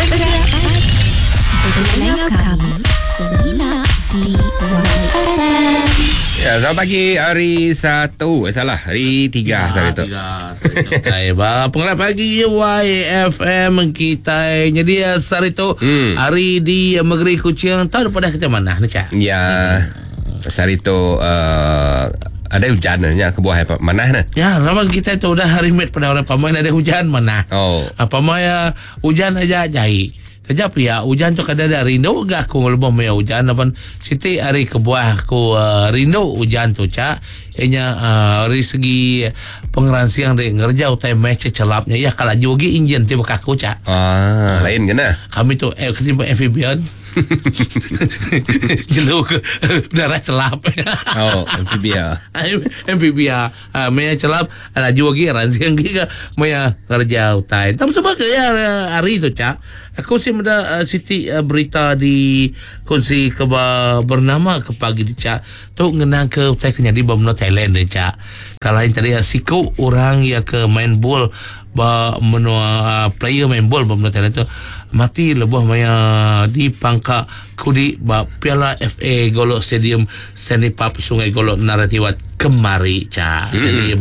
Dengar kami Semina di YFM. Ya, selamat pagi hari 1. Hari 3 hari tu. Pengerat pagi YFM kita. Jadi hari tu hari di Negeri Kuching. Tahu pada kita mana ni Cak? Ya. Hari tu ada hujan nya ke buah mana nah. Ya, lama kita tu dah hari met pada orang pamain ada hujan mana. Oh. Pamaya hujan aja jai. Sejak ya hujan tu kada ada rindu gak aku lebih maya hujan apa siti hari kebuah aku rindu hujan tu Cak. Ianya dari segi pengeransiang dari ngerja utai match celapnya ya kalau jogi injen tiba kaku Cak. Lain kena. Kami tu ketimbang amphibian. Jeluk darah celap. Oh, amphibia. Amphibia. Maya celap ala jogi ransiang giga maya kerja utai. Tapi sebab ya hari tu Cak. Aku sih ada siti berita di kunci bernama ke pagi di Cak. Tu ngenang ke utai kenyadi bamno Thailand ni Cak. Kalau yang tadi siku orang yang ke main bola menua player main bola bamno Thailand tu mati lebuh maya di pangka kudi Piala FA Golok Stadium Senipap Sungai Golok Naratiwat kemari Cak. Jadi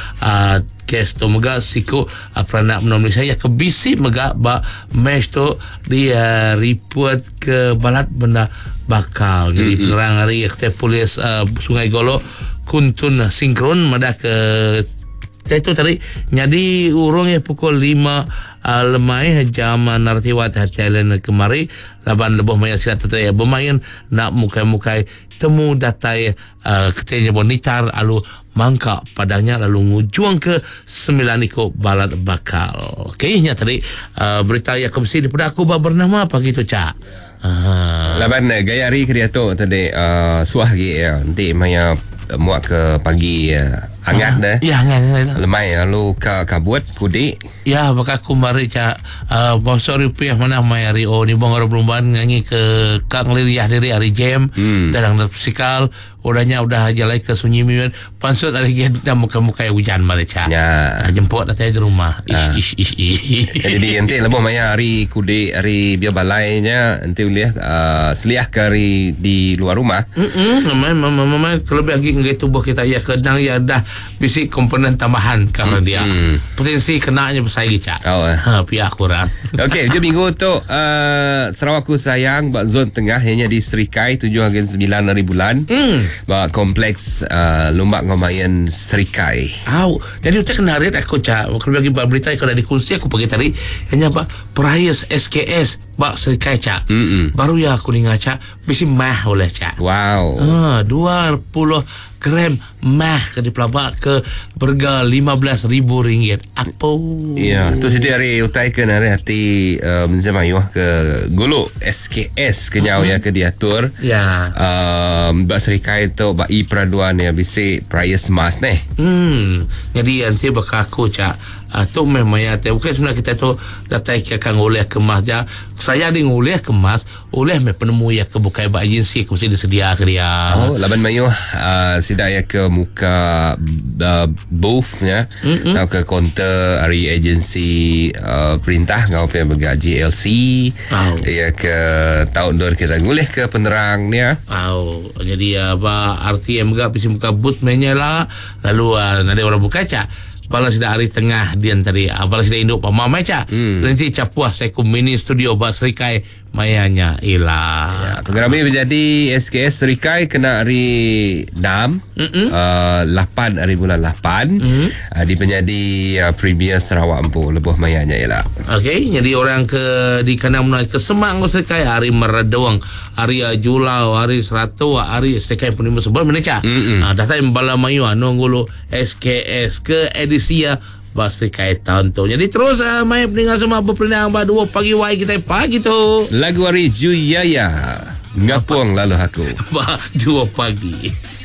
kes tu mega siku peranak menomni saya kebisi mega match tu dia report ke balat benda bakal jadi perang hari aktif polis Sungai Golok kuntun sinkron mada ke itu tadi jadi urung ya pukul 5 lemai jam Naratiwat Thailand kemari laban lebih maya silat tadi bermain nak mukai-mukai temu datai ketanya bonitar alu mangka padanya lalu ngujuang ke 9 ikut balat bakal. Kayaknya tadi berita yang komisi daripada aku bernama apa gitu Cak. Laban gaya hari kerja tu tadi suah lagi ya. Nanti maya muak ke pagi hangat dah. Ya hangat. Lemai lalu kabut kudi. Ya bakal aku mari Cak bangsa rupiah mana mai hari ni bang orang perlombaan nganyi ke Kang Liriah diri hari jam dalam psikal udahnya udah jalai ke sunyi mian pansut hari dah muka-muka hujan mari Cak. Ya. Jemput datang di rumah. Jadi nanti lebih maya hari kudi hari biar balainya nanti lihat seliah ke hari di luar rumah. Memang kalau bagi ngai tubuh kita ya kadang ya dah bisi komponen tambahan kalau dia potensi kenanya bersaing Cak. Pihak kurang. Okey, je minggu tu Sarawakku sayang bak zon tengah hanya di Serikai 7-9 hari bulan. Bak kompleks Lumbak Ngomayan Serikai. Jadi utak kena red aku Cak. Kalau bagi berita kalau dikunci aku pagi tadi hanya bak perayas SKS bak Serikai Cak. Baru ya aku dengar Cak bisi mah oleh Cak. Wow. 20 gram mah ke dipelabak ke berga RM15,000. Apa? Ya, tu sidi hari utai ke hari hati menzemayuh ke Golok SKS kenyau ya ke diatur. Ya. Bak Serikai tu bak i peraduan ya bisi price mas neh. Jadi nanti bakal aku Cak tu memang ya bukan sebenarnya kita tu datang ke kang oleh kemas ja saya ding oleh kemas oleh me penemu ya ke bukai bak agensi aku mesti disedia ke dia. Laban mayuh sidaya ke muka booth ya. Atau ke kaunter hari agensi perintah ngau pe bagi GLC. Ya ke tahun dor kita ngulih ke penerang ya. Jadi RTM gak pisi muka booth mainnya lah lalu ada orang buka Cak. Bala sudah hari tengah dia tadi bala sudah induk pamamai Cak. Nanti capuas saya ku mini studio bak Serikai mayanya ilah. Program ini menjadi SKS Serikai kena hari 6 8 hari bulan 8 di menjadi Premier Sarawak Empu lebuh mayanya ialah. Okey, jadi orang ke di kana menai ke Semang Serikai hari Meradawang, hari Julau, hari Seratu, hari Serikai pun sebab mana Cak. Datang bala mayu nonggulu SKS ke edisi Serikai tahun tu. Jadi terus main pendengar semua berperinang berdua pagi wai kita pagi tu. Lagu hari Juyaya Ngapung lalu aku 2 pagi.